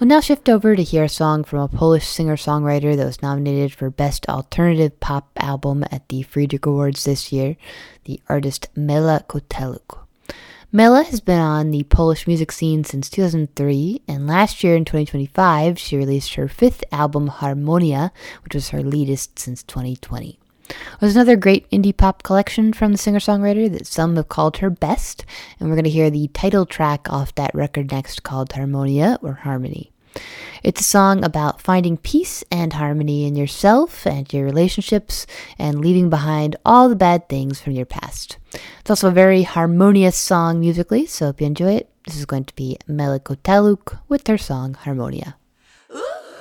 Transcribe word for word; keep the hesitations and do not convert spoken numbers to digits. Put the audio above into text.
We'll now shift over to hear a song from a Polish singer-songwriter that was nominated for Best Alternative Pop Album at the Friedrich Awards this year, the artist Mela Koteluk. Mela has been on the Polish music scene since two thousand three, and last year in twenty twenty-five, she released her fifth album, Harmonia, which was her latest since twenty twenty. It was another great indie pop collection from the singer-songwriter that some have called her best, and we're going to hear the title track off that record next called Harmonia, or Harmony. It's a song about finding peace and harmony in yourself and your relationships and leaving behind all the bad things from your past. It's also a very harmonious song musically, so if you enjoy it, this is going to be Mela Koteluk with her song Harmonia.